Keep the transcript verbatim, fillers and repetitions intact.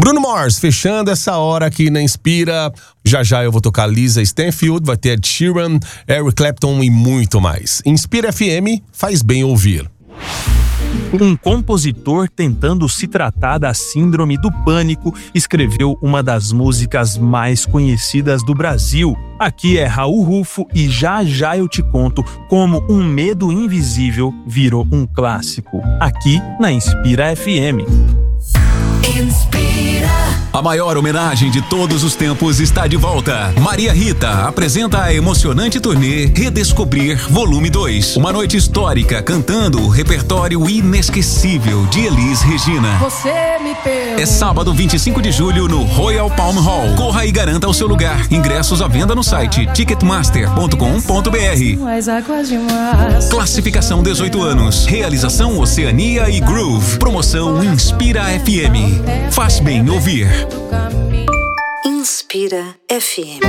Bruno Mars, fechando essa hora aqui na Inspira. Já já eu vou tocar Lisa Stanfield, vai ter Ed Sheeran, Eric Clapton e muito mais. Inspira F M, faz bem ouvir. Um compositor tentando se tratar da síndrome do pânico escreveu uma das músicas mais conhecidas do Brasil. Aqui é Raul Rufo e já já eu te conto como Um Medo Invisível virou um clássico. Aqui na Inspira F M. Inspira. A maior homenagem de todos os tempos está de volta. Maria Rita apresenta a emocionante turnê Redescobrir Volume dois. Uma noite histórica cantando o repertório inesquecível de Elis Regina. Você me pergunta. É sábado vinte e cinco de julho no Royal Palm Hall. Corra e garanta o seu lugar. Ingressos à venda no site ticketmaster ponto com ponto b r. Classificação dezoito anos. Realização Oceania e Groove. Promoção Inspira F M. Faz bem ouvir. Inspira F M.